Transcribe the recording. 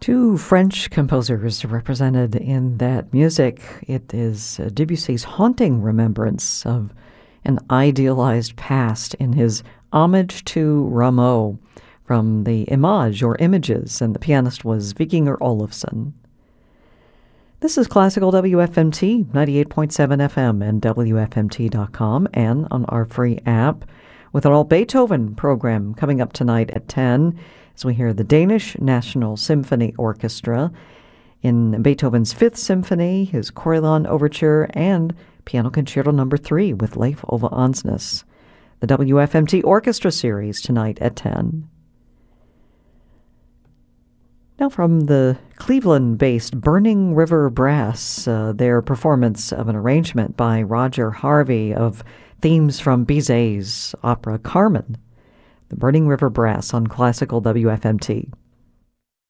Two French composers represented in that music. It is Debussy's haunting remembrance of an idealized past in his Homage to Rameau from the Image or Images, and the pianist was Vikinger Olofsson. This is Classical WFMT, 98.7 FM and WFMT.com, and on our free app with an all Beethoven program coming up tonight at 10 as we hear the Danish National Symphony Orchestra in Beethoven's Fifth Symphony, his Coriolan Overture, and Piano Concerto No. 3 with Leif Ove Ansnes. The WFMT Orchestra Series tonight at 10. Now from the Cleveland-based Burning River Brass, their performance of an arrangement by Roger Harvey of themes from Bizet's opera Carmen. The Burning River Brass on Classical WFMT.